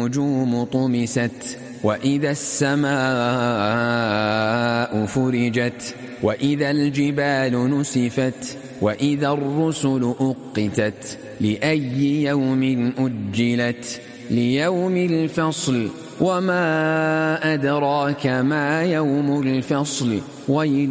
النجوم طمست وإذا السماء فرجت وإذا الجبال نسفت وإذا الرسل أقتت لأي يوم أجلت ليوم الفصل وما أدراك ما يوم الفصل ويل